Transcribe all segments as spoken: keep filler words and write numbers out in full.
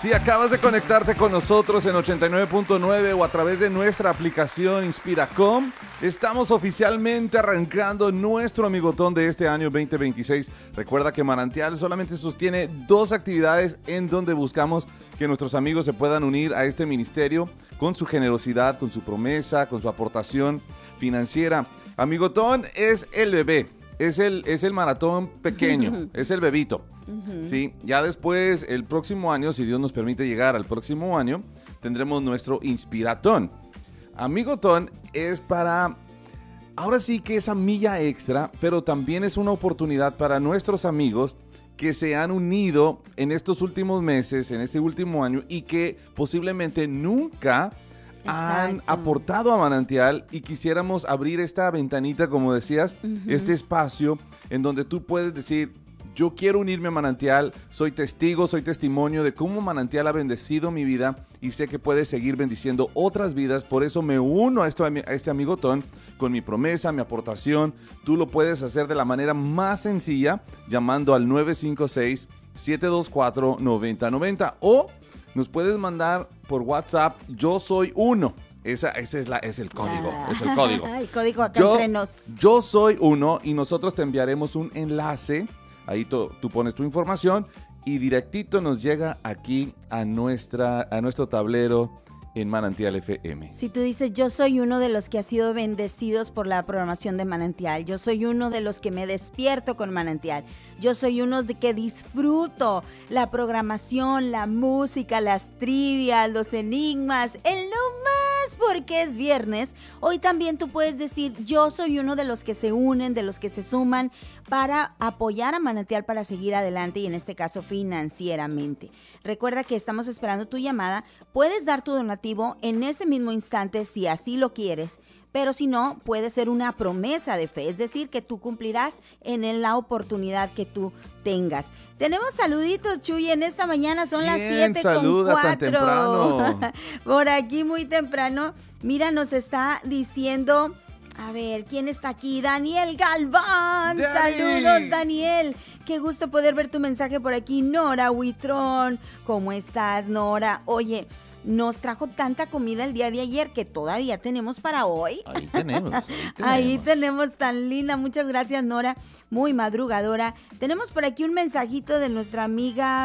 Si acabas de conectarte con nosotros en ochenta y nueve punto nueve o a través de nuestra aplicación Inspiracom, estamos oficialmente arrancando nuestro amigotón de este año veinte veintiséis. Recuerda que Manantial solamente sostiene dos actividades en donde buscamos que nuestros amigos se puedan unir a este ministerio con su generosidad, con su promesa, con su aportación financiera. Amigotón es el bebé, es el, es el maratón pequeño, es el bebito. Uh-huh. Sí, ya después, el próximo año, si Dios nos permite llegar al próximo año, tendremos nuestro Inspiratón. Amigotón es para, ahora sí que esa milla extra, pero también es una oportunidad para nuestros amigos que se han unido en estos últimos meses, en este último año, y que posiblemente nunca han Exacto. aportado a Manantial, y quisiéramos abrir esta ventanita, como decías, uh-huh. este espacio en donde tú puedes decir: yo quiero unirme a Manantial, soy testigo, soy testimonio de cómo Manantial ha bendecido mi vida y sé que puede seguir bendiciendo otras vidas. Por eso me uno a, esto, a este amigotón con mi promesa, mi aportación. Tú lo puedes hacer de la manera más sencilla llamando al nueve cinco seis, siete dos cuatro, nueve cero nueve cero o nos puedes mandar por WhatsApp: yo soy uno. Esa, ese es, la, es el código, ah. es el código. El código acá yo, entre nos. Yo soy uno y nosotros te enviaremos un enlace. Ahí tú, tú pones tu información y directito nos llega aquí a, nuestra, a nuestro tablero en Manantial F M. Si tú dices: yo soy uno de los que ha sido bendecidos por la programación de Manantial, yo soy uno de los que me despierto con Manantial, yo soy uno de que disfruto la programación, la música, las trivias, los enigmas, el no más porque es viernes. Hoy también tú puedes decir: yo soy uno de los que se unen, de los que se suman para apoyar a Manantial para seguir adelante, y en este caso financieramente. Recuerda que estamos esperando tu llamada. Puedes dar tu donativo en ese mismo instante si así lo quieres, pero si no, puede ser una promesa de fe, es decir, que tú cumplirás en la oportunidad que tú tengas. Tenemos saluditos, Chuy, en esta mañana son las siete con cuatro. Tan temprano. Por aquí muy temprano. Mira, nos está diciendo, a ver, ¿quién está aquí? Daniel Galván. Dani. Saludos, Daniel. Qué gusto poder ver tu mensaje por aquí. Nora Huitrón, ¿cómo estás, Nora? Oye, nos trajo tanta comida el día de ayer que todavía tenemos para hoy. Ahí tenemos, ahí tenemos. Ahí tenemos, tan linda. Muchas gracias, Nora. Muy madrugadora. Tenemos por aquí un mensajito de nuestra amiga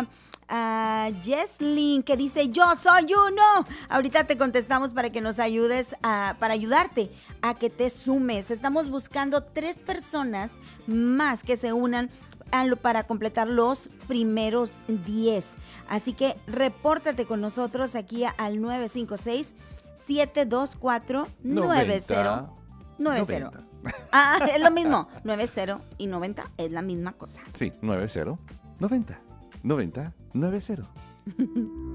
uh, Jesslyn, que dice: yo soy uno. Ahorita te contestamos para que nos ayudes, a, para ayudarte a que te sumes. Estamos buscando tres personas más que se unan para completar los primeros diez. Así que repórtate con nosotros aquí al nueve cinco seis, siete dos cuatro, nueve cero nueve cero. Ah, es lo mismo. nueve cero y noventa es la misma cosa. Sí, nueve cero noventa noventa nueve cero.